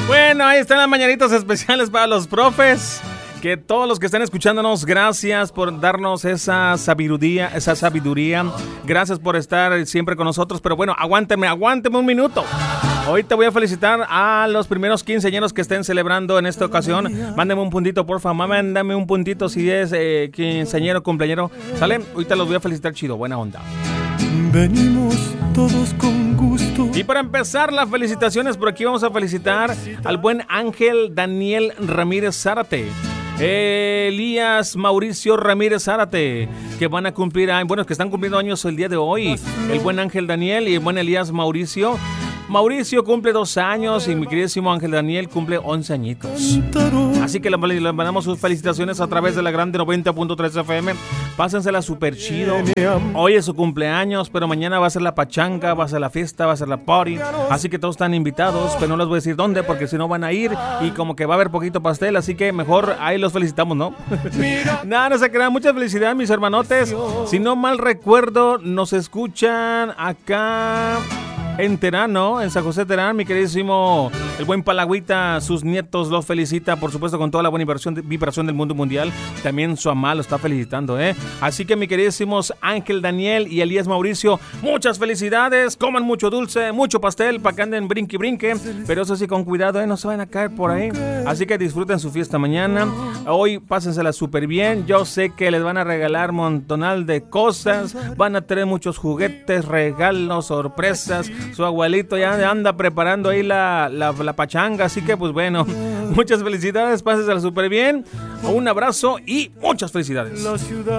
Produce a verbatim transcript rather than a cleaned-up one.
Bueno, ahí están las mañanitas especiales para los profes. Que todos los que están escuchándonos, gracias por darnos esa sabiduría, esa sabiduría. Gracias por estar siempre con nosotros. Pero bueno, aguánteme, aguánteme un minuto. Ahorita voy a felicitar a los primeros quinceañeros que estén celebrando en esta ocasión. Mándeme un puntito, porfa. Mándame un puntito si es eh, quinceañero, cumpleañero. ¿Sale? Ahorita los voy a felicitar chido. Buena onda. Venimos todos con gusto. Y para empezar las felicitaciones, por aquí vamos a felicitar al buen Ángel Daniel Ramírez Zárate, Elías Mauricio Ramírez Zárate, que van a cumplir, bueno, que están cumpliendo años el día de hoy. El buen Ángel Daniel y el buen Elías Mauricio. Mauricio cumple dos años y mi queridísimo Ángel Daniel cumple once añitos. Así que le, le mandamos sus felicitaciones a través de la grande noventa punto tres F M. Pásensela súper chido. Hoy es su cumpleaños, pero mañana va a ser la pachanga, va a ser la fiesta, va a ser la party. Así que todos están invitados, pero no les voy a decir dónde, porque si no van a ir y como que va a haber poquito pastel. Así que mejor ahí los felicitamos, ¿no? Nada, no se crean. Muchas felicidades, mis hermanotes. Si no mal recuerdo, nos escuchan acá en Terán, ¿no? En San José Terán, mi queridísimo, el buen Palagüita, sus nietos los felicita, por supuesto, con toda la buena vibración, vibración del mundo mundial. También su mamá lo está felicitando, ¿eh? Así que, mi queridísimos Ángel Daniel y Elías Mauricio, muchas felicidades, coman mucho dulce, mucho pastel, para que anden brinque brinque, pero eso sí, con cuidado, ¿eh? No se van a caer por ahí. Así que disfruten su fiesta mañana. Hoy pásensela súper bien. Yo sé que les van a regalar montonal de cosas, van a tener muchos juguetes, regalos, sorpresas. Su abuelito ya anda preparando ahí la, la, la pachanga, así que pues bueno, muchas felicidades, pásensela súper bien, un abrazo y muchas felicidades.